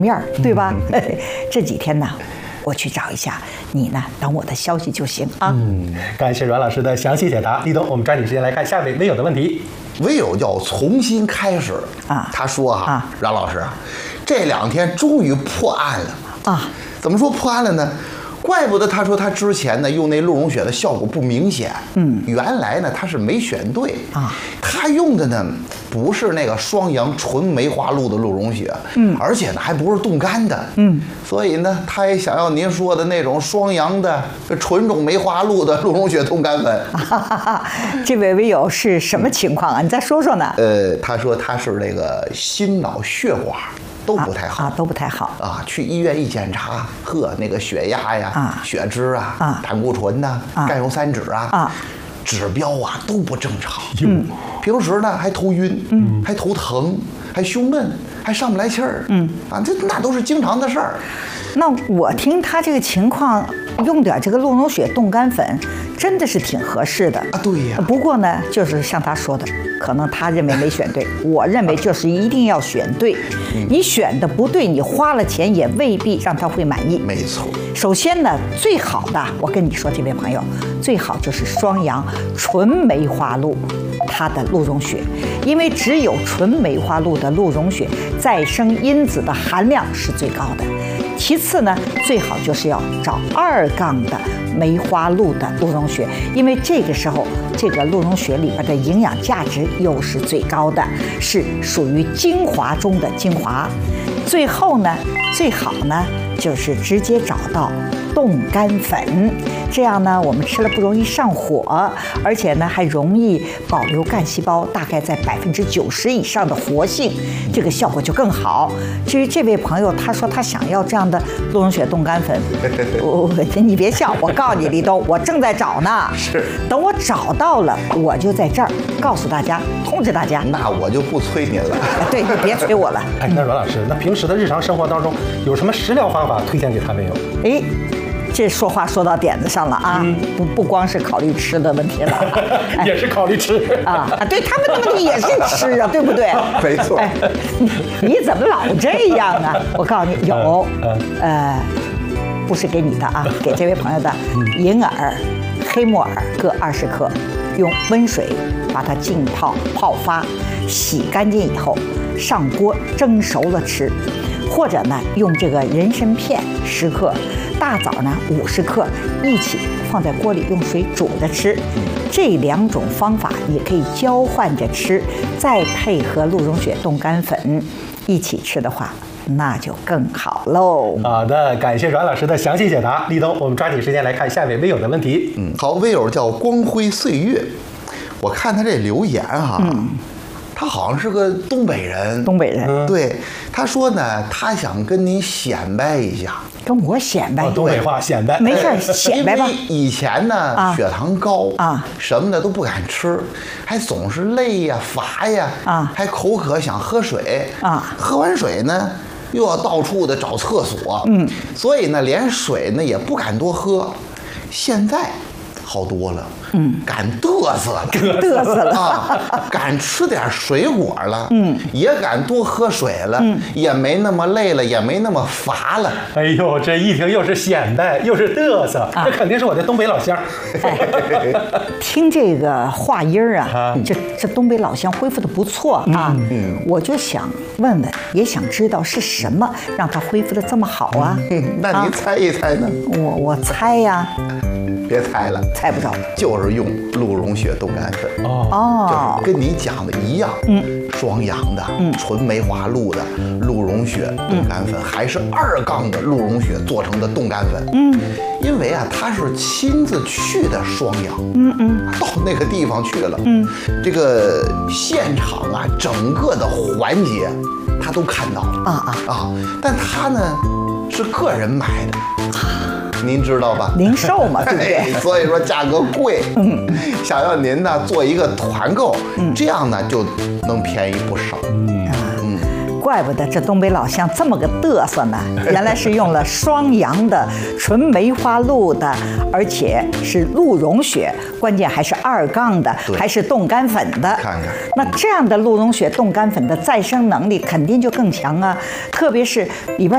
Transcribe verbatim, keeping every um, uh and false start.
面儿，对吧？嗯、这几天呢，我去找一下，你呢等我的消息就行啊。 嗯，感谢阮老师的详细解答。立冬，我们抓紧时间来看下一位微友的问题。 微友叫重新开始啊， 他说哈、 啊， 阮老师，这两天终于破案了啊。 怎么说破案了呢？怪不得他说他之前呢用那鹿茸血的效果不明显， 嗯， 原来呢他是没选对啊， 他用的呢不是那个双阳纯梅花鹿的鹿茸血，嗯，而且呢还不是冻干的， 嗯， 所以呢他也想要您说的那种双阳的纯种梅花鹿的鹿茸血冻干粉。 这位微友是什么情况啊？你再说说呢？ 呃，他说他是这个心脑血管都不太好啊, 啊，都不太好啊！去医院一检查，呵，那个血压呀、 啊、 血脂啊、 啊、 胆固醇呐、 啊、 甘油三酯啊， 啊， 指标啊都不正常。 嗯， 平时呢还头晕，嗯，还头疼，还胸闷，还上不来气儿， 嗯， 啊，这那都是经常的事儿。 那我听他这个情况，用点这个鹿茸血冻干粉，真的是挺合适的啊。对呀。 不过呢，就是像他说的，可能他认为没选对，我认为就是一定要选对。嗯、你选的不对，你花了钱也未必让他会满意。 没错。 首先呢，最好的，我跟你说，这位朋友，最好就是双阳纯梅花鹿。它的鹿茸血，因为只有纯梅花鹿的鹿茸血再生因子的含量是最高的。其次呢，最好就是要找二杠的梅花鹿的鹿茸血，因为这个时候这个鹿茸血里边的营养价值又是最高的，是属于精华中的精华。最后呢，最好呢就是直接找到冻干粉，这样呢我们吃了不容易上火，而且呢还容易保留干细胞大概在百分之九十以上的活性，这个效果就更好。至于这位朋友，他说他想要这样的鹿茸血冻干粉，我你别笑，我告诉你，立冬，我正在找呢。 是， 等我找到了，我就在这儿告诉大家，通知大家。 那我就不催您了。 对，你别催我了。 哎，那阮老师，那平时的日常生活当中有什么食疗方法推荐给他没有？ 哎。这说话说到点子上了啊！嗯、不不光是考虑吃的问题了， 也是考虑吃啊啊！对，他们的问题也是吃啊，对不对？ 没错。 哎，你你怎么老这样啊？我告诉你，有，呃，不是给你的啊，给这位朋友的银耳、黑木耳各二十克，用温水把它浸泡泡发，洗干净以后上锅蒸熟了吃。或者呢，用这个人参片十克，大枣呢五十克，一起放在锅里用水煮着吃。这两种方法也可以交换着吃，再配合鹿茸血冻干粉一起吃的话，那就更好喽。 好的，感谢阮老师的详细解答。立冬，我们抓紧时间来看下一位微友的问题。 嗯，好，微友叫光辉岁月，我看他这留言哈、啊。嗯，他好像是个东北人， 东北人， 嗯、对，他说呢，他想跟您显摆一下， 跟我显摆， 哦、东北话显摆， 没事，显摆吧。 因为以前呢，啊、血糖高啊， 什么的都不敢吃，还总是累呀、乏呀， 啊， 还口渴想喝水啊， 喝完水呢，又要到处的找厕所， 嗯， 所以呢，连水呢也不敢多喝。现在好多了。嗯，敢嘚瑟了， 嘚瑟了啊！敢吃点水果了， 嗯， 也敢多喝水了， 嗯， 也没那么累了，也没那么乏了。 哎呦，这一听又是显摆，又是嘚瑟，啊、这肯定是我的东北老乡。 哎、听这个话音儿啊，啊这这东北老乡恢复的不错啊。嗯，嗯我就想问问，也想知道是什么让他恢复的这么好啊？ 嗯、那你猜一猜呢？ 啊、我我猜呀。 别猜了， 猜不着， 就是用鹿茸血冻干粉哦， 就是跟你讲的一样， 嗯， 双阳的， 嗯， 纯梅花鹿的鹿茸血冻干粉，嗯、还是二杠的鹿茸血做成的冻干粉， 嗯， 因为啊，他是亲自去的双阳， 嗯嗯， 到那个地方去了， 嗯， 这个现场啊，整个的环节他都看到了， 啊啊啊，但他呢是个人买的。您知道吧？ 零售嘛，对不对？ 所以说价格贵。嗯，想要您呢做一个团购，嗯，这样呢就能便宜不少。 嗯嗯，怪不得这东北老乡这么个嘚瑟呢，原来是用了双阳的纯梅花鹿的，而且是鹿茸血，关键还是二杠的，还是冻干粉的。 看看， 那这样的鹿茸血冻干粉的再生能力肯定就更强啊，特别是里边